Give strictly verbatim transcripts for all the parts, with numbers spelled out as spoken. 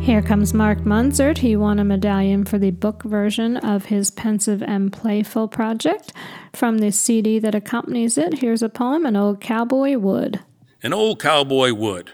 Here comes Mark Munzert. He won a medallion for the book version of his Pensive and Playful project. From the C D that accompanies it, here's a poem, An Old Cowboy Would. An Old Cowboy Would.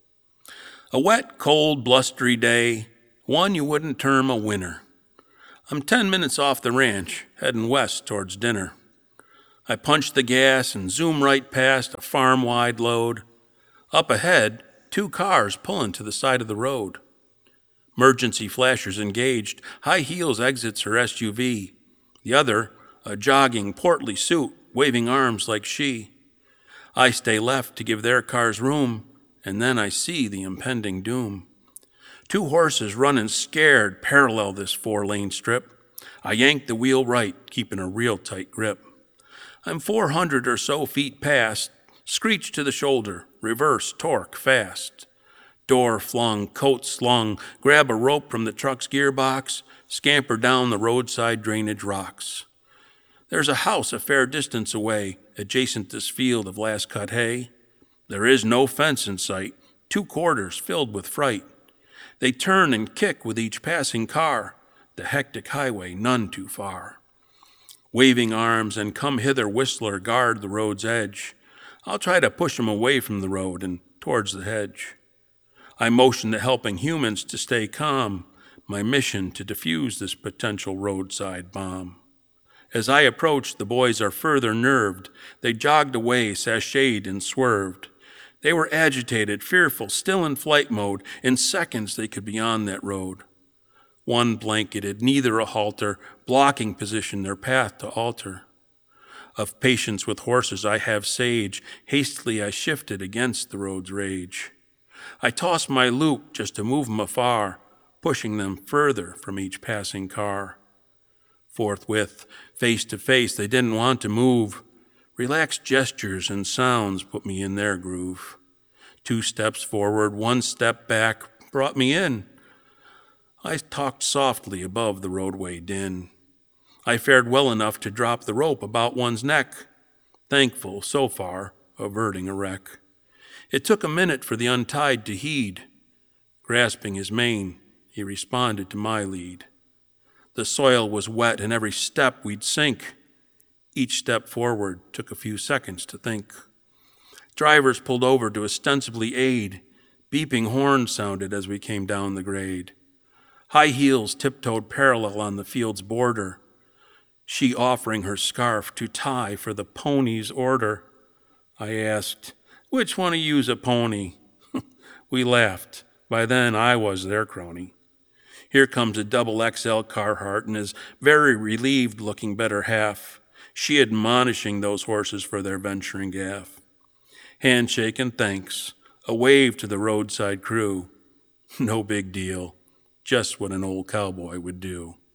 A wet, cold, blustery day, one you wouldn't term a winter. I'm ten minutes off the ranch, heading west towards dinner. I punch the gas and zoom right past a farm-wide load. Up ahead, two cars pulling to the side of the road. Emergency flashers engaged, high heels exits her S U V. The other, a jogging, portly suit, waving arms like she. I stay left to give their cars room, and then I see the impending doom. Two horses running scared parallel this four-lane strip. I yank the wheel right, keeping a real tight grip. I'm four hundred or so feet past, screech to the shoulder, reverse, torque, fast. Door flung, coat slung, grab a rope from the truck's gearbox, scamper down the roadside drainage rocks. There's a house a fair distance away, adjacent this field of last cut hay. There is no fence in sight, two quarters filled with fright. They turn and kick with each passing car, the hectic highway none too far. Waving arms and come hither whistler guard the road's edge. I'll try to push 'em away from the road and towards the hedge. I motion the helping humans to stay calm, my mission to defuse this potential roadside bomb. As I approach, the boys are further nerved. They jogged away, sashayed and swerved. They were agitated, fearful, still in flight mode. In seconds they could be on that road. One blanketed, neither a halter, blocking position their path to alter. Of patience with horses I have sage, hastily I shifted against the road's rage. I tossed my loop just to move 'em afar, pushing them further from each passing car. Forthwith, face to face, they didn't want to move. Relaxed gestures and sounds put me in their groove. Two steps forward, one step back, brought me in. I talked softly above the roadway din. I fared well enough to drop the rope about one's neck, thankful, so far, averting a wreck. It took a minute for the untied to heed. Grasping his mane, he responded to my lead. The soil was wet, and every step we'd sink. Each step forward took a few seconds to think. Drivers pulled over to ostensibly aid. Beeping horns sounded as we came down the grade. High heels tiptoed parallel on the field's border, she offering her scarf to tie for the pony's order. I asked, "Which one of you's a pony?" We laughed. By then, I was their crony. Here comes a double X L Carhartt and his very relieved-looking better half, she admonishing those horses for their venturing gaff. Handshake and thanks, a wave to the roadside crew. No big deal, just what an old cowboy would do.